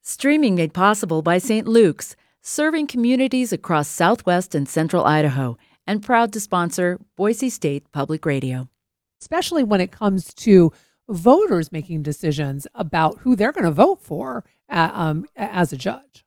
Streaming made possible by St. Luke's, serving communities across southwest and central Idaho, and proud to sponsor Boise State Public Radio. Especially when it comes to voters making decisions about who they're going to vote for as a judge.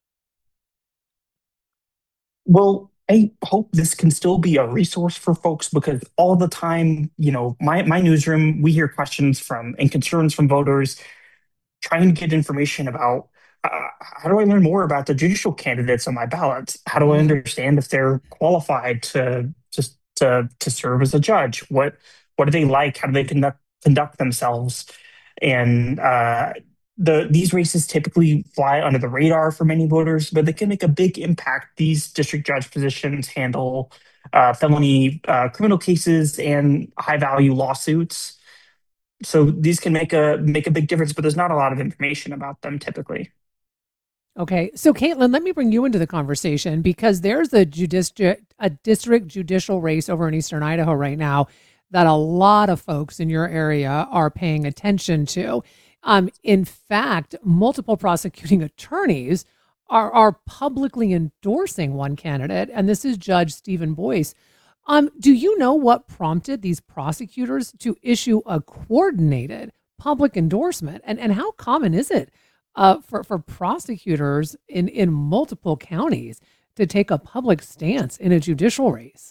Well, I hope this can still be a resource for folks because all the time, my newsroom, we hear questions from and concerns from voters trying to get information about how do I learn more about the judicial candidates on my ballot? How do I understand if they're qualified to just to serve as a judge? What do they like? How do they conduct themselves? And these races typically fly under the radar for many voters, but they can make a big impact. These district judge positions handle felony criminal cases and high value lawsuits. So these can make a big difference, but there's not a lot of information about them typically. Okay, so Caitlin, let me bring you into the conversation because there's a district judicial race over in Eastern Idaho right now that a lot of folks in your area are paying attention to. In fact, multiple prosecuting attorneys are publicly endorsing one candidate, and this is Judge Stephen Boyce. Do you know what prompted these prosecutors to issue a coordinated public endorsement? And how common is it for prosecutors in multiple counties to take a public stance in a judicial race?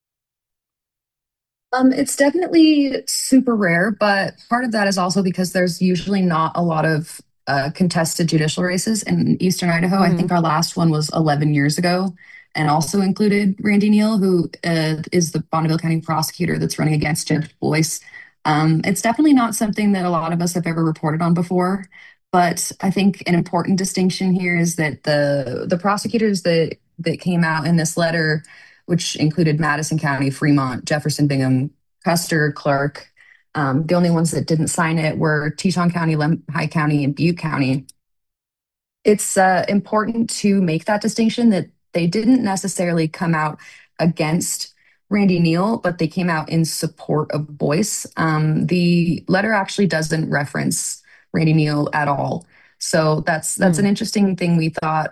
It's definitely super rare, but part of that is also because there's usually not a lot of contested judicial races in Eastern Idaho. I think our last one was 11 years ago and also included Randy Neal, who is the Bonneville County prosecutor that's running against Judge Boyce. It's definitely not something that a lot of us have ever reported on before, but I think an important distinction here is that the prosecutors that came out in this letter, which included Madison County, Fremont, Jefferson, Bingham, Custer, Clark. The only ones that didn't sign it were Teton County, Lehigh County, and Butte County. It's important to make that distinction that they didn't necessarily come out against Randy Neal, but they came out in support of Boyce. The letter actually doesn't reference Randy Neal at all. So that's an interesting thing. We thought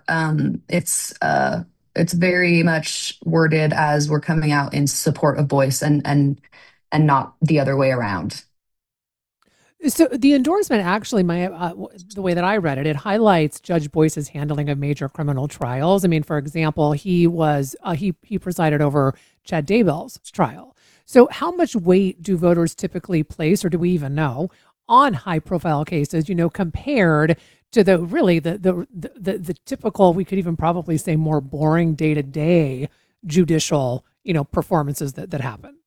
it's very much worded as we're coming out in support of Boyce and not the other way around. So the endorsement actually, the way that I read it, it highlights Judge Boyce's handling of major criminal trials. I mean, for example, he presided over Chad Daybell's trial. So how much weight do voters typically place, or do we even know, on high profile cases, compared to the typical, we could even probably say more boring day-to-day judicial, performances that happen?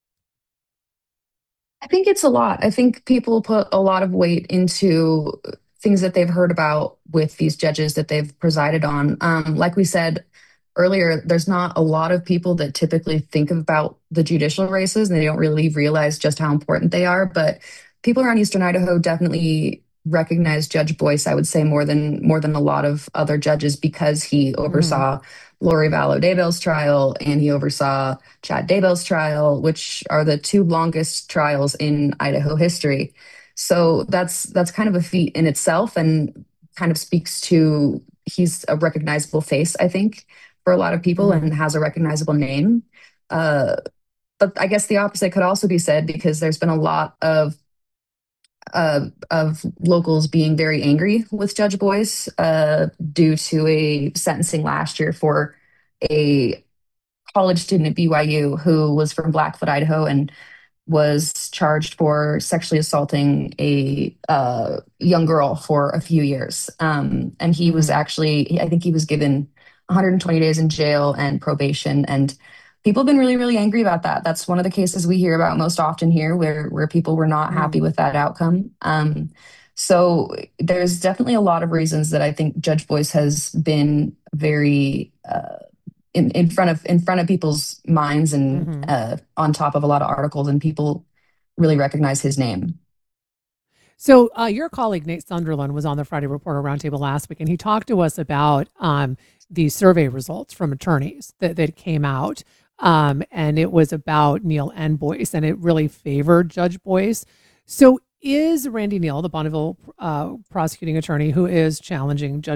I think it's a lot. I think people put a lot of weight into things that they've heard about with these judges that they've presided on. Like we said earlier, there's not a lot of people that typically think about the judicial races, and they don't really realize just how important they are. But people around Eastern Idaho definitely recognize Judge Boyce, I would say, more than a lot of other judges, because he oversaw Lori Vallow Daybell's trial and he oversaw Chad Daybell's trial, which are the two longest trials in Idaho history. So that's kind of a feat in itself, and kind of speaks to he's a recognizable face, I think, for a lot of people, and has a recognizable name. But I guess the opposite could also be said, because there's been a lot of locals being very angry with Judge Boyce due to a sentencing last year for a college student at BYU who was from Blackfoot, Idaho, and was charged for sexually assaulting a young girl for a few years. And he was actually, I think he was given 120 days in jail and probation. And people have been really, really angry about that. That's one of the cases we hear about most often here, where people were not happy with that outcome. So there's definitely a lot of reasons that I think Judge Boyce has been very in front of people's minds, and on top of a lot of articles, and people really recognize his name. So your colleague Nate Sunderland was on the Friday Reporter Roundtable last week, and he talked to us about the survey results from attorneys that came out. And it was about Neal and Boyce, and it really favored Judge Boyce. So is Randy Neal, the Bonneville prosecuting attorney who is challenging Judge